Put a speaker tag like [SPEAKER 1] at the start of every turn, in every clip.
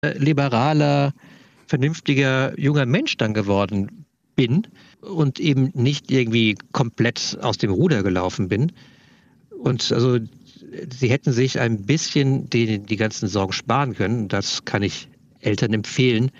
[SPEAKER 1] liberaler, vernünftiger junger Mensch dann geworden bin und eben nicht irgendwie komplett aus dem Ruder gelaufen bin. Und also sie hätten sich ein bisschen die ganzen Sorgen sparen können. Das kann ich Eltern empfehlen,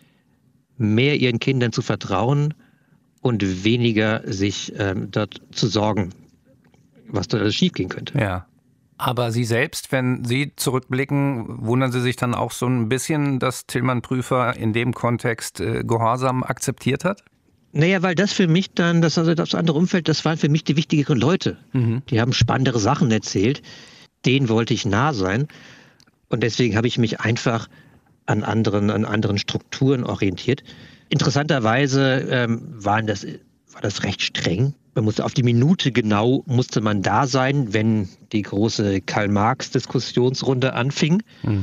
[SPEAKER 1] mehr ihren Kindern zu vertrauen und weniger sich dort zu sorgen, was da alles schiefgehen könnte.
[SPEAKER 2] Ja. Aber Sie selbst, wenn Sie zurückblicken, wundern Sie sich dann auch so ein bisschen, dass Tilman Prüfer in dem Kontext Gehorsam akzeptiert hat?
[SPEAKER 1] Naja, weil das für mich dann, das andere Umfeld, das waren für mich die wichtigeren Leute. Die haben spannendere Sachen erzählt. Denen wollte ich nah sein. Und deswegen habe ich mich einfach an anderen Strukturen orientiert. Interessanterweise war das recht streng. Man musste auf die Minute genau musste man da sein, wenn die große Karl-Marx-Diskussionsrunde anfing.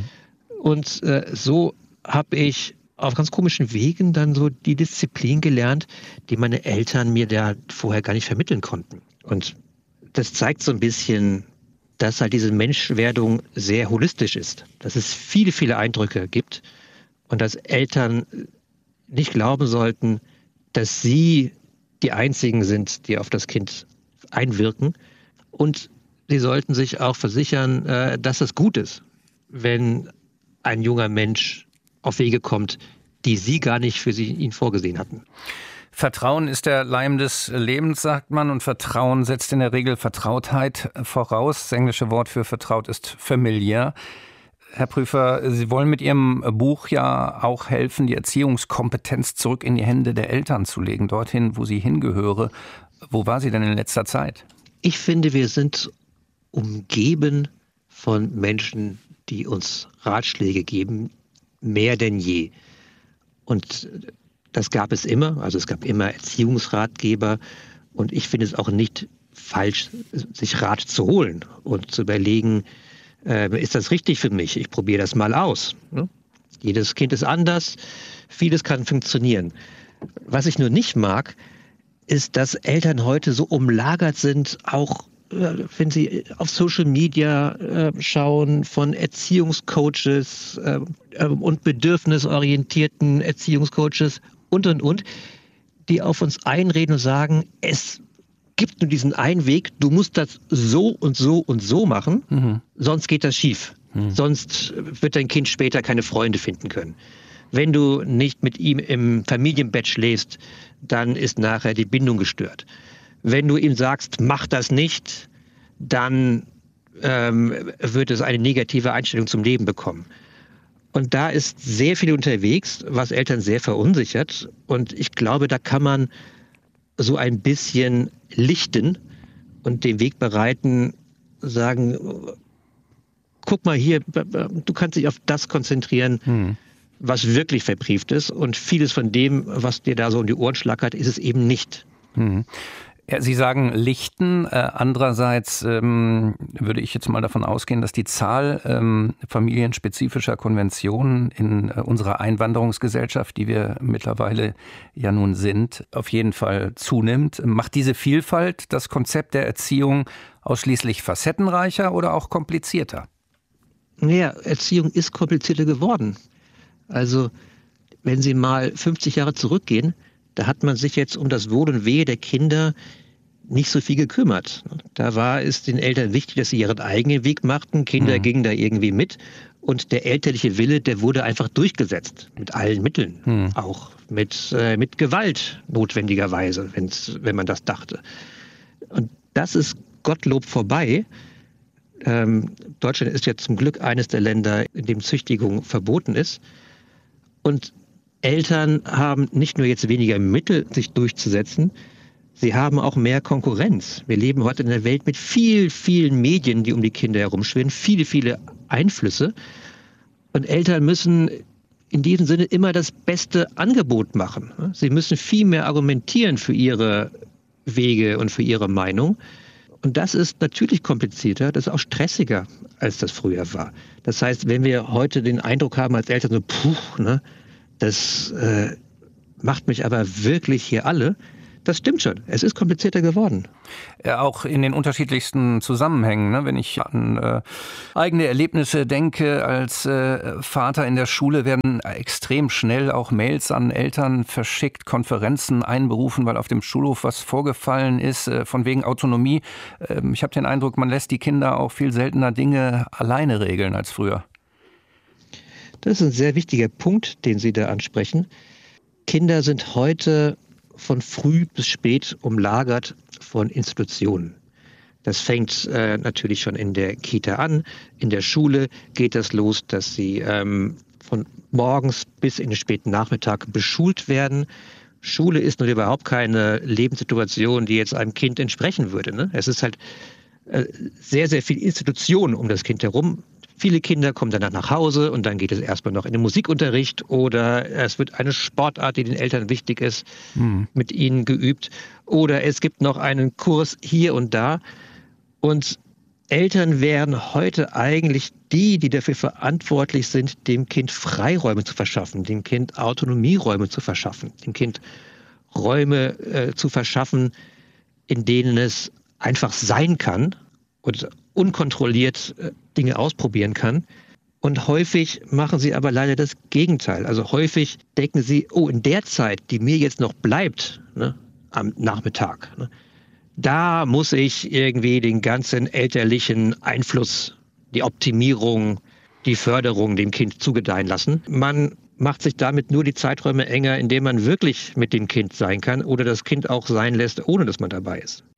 [SPEAKER 1] Und so habe ich auf ganz komischen Wegen dann so die Disziplin gelernt, die meine Eltern mir da vorher gar nicht vermitteln konnten. Und das zeigt so ein bisschen, dass halt diese Menschwerdung sehr holistisch ist. Dass es viele, viele Eindrücke gibt und dass Eltern nicht glauben sollten, dass sie die Einzigen sind, die auf das Kind einwirken. Und sie sollten sich auch versichern, dass es gut ist, wenn ein junger Mensch auf Wege kommt, die sie gar nicht für ihn vorgesehen hatten.
[SPEAKER 2] Vertrauen ist der Leim des Lebens, sagt man, und Vertrauen setzt in der Regel Vertrautheit voraus. Das englische Wort für vertraut ist familiar. Herr Prüfer, Sie wollen mit Ihrem Buch ja auch helfen, die Erziehungskompetenz zurück in die Hände der Eltern zu legen, dorthin, wo sie hingehöre. Wo war sie denn in letzter Zeit?
[SPEAKER 1] Ich finde, wir sind umgeben von Menschen, die uns Ratschläge geben, mehr denn je. Und das gab es immer. Also es gab immer Erziehungsratgeber. Und ich finde es auch nicht falsch, sich Rat zu holen und zu überlegen, ist das richtig für mich? Ich probiere das mal aus. Jedes Kind ist anders. Vieles kann funktionieren. Was ich nur nicht mag, ist, dass Eltern heute so umlagert sind, auch wenn sie auf Social Media schauen, von Erziehungscoaches und bedürfnisorientierten Erziehungscoaches und, die auf uns einreden und sagen, es gibt nur diesen einen Weg, du musst das so und so und so machen, sonst geht das schief. Sonst wird dein Kind später keine Freunde finden können. Wenn du nicht mit ihm im Familienbett schläfst, dann ist nachher die Bindung gestört. Wenn du ihm sagst, mach das nicht, dann wird es eine negative Einstellung zum Leben bekommen. Und da ist sehr viel unterwegs, was Eltern sehr verunsichert. Und ich glaube, da kann man so ein bisschen lichten und den Weg bereiten, sagen, guck mal hier, du kannst dich auf das konzentrieren, was wirklich verbrieft ist. Und vieles von dem, was dir da so um die Ohren schlackert, ist es eben nicht.
[SPEAKER 2] Ja, Sie sagen lichten. Andererseits würde ich jetzt mal davon ausgehen, dass die Zahl familienspezifischer Konventionen in unserer Einwanderungsgesellschaft, die wir mittlerweile ja nun sind, auf jeden Fall zunimmt. Macht diese Vielfalt das Konzept der Erziehung ausschließlich facettenreicher oder auch komplizierter?
[SPEAKER 1] Ja, Erziehung ist komplizierter geworden. Also, wenn Sie mal 50 Jahre zurückgehen, da hat man sich jetzt um das Wohl und Wehe der Kinder nicht so viel gekümmert. Da war es den Eltern wichtig, dass sie ihren eigenen Weg machten. Kinder gingen da irgendwie mit. Und der elterliche Wille, der wurde einfach durchgesetzt. Mit allen Mitteln. Auch mit Gewalt notwendigerweise, wenn man das dachte. Und das ist Gottlob vorbei. Deutschland ist ja zum Glück eines der Länder, in dem Züchtigung verboten ist. Und Eltern haben nicht nur jetzt weniger Mittel, sich durchzusetzen, sie haben auch mehr Konkurrenz. Wir leben heute in einer Welt mit vielen Medien, die um die Kinder herumschwirren, viele Einflüsse. Und Eltern müssen in diesem Sinne immer das beste Angebot machen. Sie müssen viel mehr argumentieren für ihre Wege und für ihre Meinung. Und das ist natürlich komplizierter, das ist auch stressiger, als das früher war. Das heißt, wenn wir heute den Eindruck haben als Eltern, so das macht mich aber wirklich hier alle, Das stimmt schon. Es ist komplizierter geworden.
[SPEAKER 2] Auch in den unterschiedlichsten Zusammenhängen. Ne? Wenn ich an eigene Erlebnisse denke, als Vater in der Schule werden extrem schnell auch Mails an Eltern verschickt, Konferenzen einberufen, weil auf dem Schulhof was vorgefallen ist, von wegen Autonomie. Ich habe den Eindruck, man lässt die Kinder auch viel seltener Dinge alleine regeln als früher.
[SPEAKER 1] Das ist ein sehr wichtiger Punkt, den Sie da ansprechen. Kinder sind heute von früh bis spät umlagert von Institutionen. Das fängt natürlich schon in der Kita an. In der Schule geht das los, dass sie von morgens bis in den späten Nachmittag beschult werden. Schule ist nun überhaupt keine Lebenssituation, die jetzt einem Kind entsprechen würde. Ne? Es ist halt sehr, sehr viel Institution um das Kind herum. Viele Kinder kommen danach nach Hause und dann geht es erstmal noch in den Musikunterricht oder es wird eine Sportart, die den Eltern wichtig ist, mit ihnen geübt. Oder es gibt noch einen Kurs hier und da. Und Eltern wären heute eigentlich die dafür verantwortlich sind, dem Kind Freiräume zu verschaffen, dem Kind Autonomieräume zu verschaffen, dem Kind Räume zu verschaffen, in denen es einfach sein kann und unkontrolliert Dinge ausprobieren kann. Und häufig machen sie aber leider das Gegenteil. Also häufig denken sie, in der Zeit, die mir jetzt noch bleibt, ne, am Nachmittag, ne, da muss ich irgendwie den ganzen elterlichen Einfluss, die Optimierung, die Förderung dem Kind zugedeihen lassen. Man macht sich damit nur die Zeiträume enger, indem man wirklich mit dem Kind sein kann oder das Kind auch sein lässt, ohne dass man dabei ist.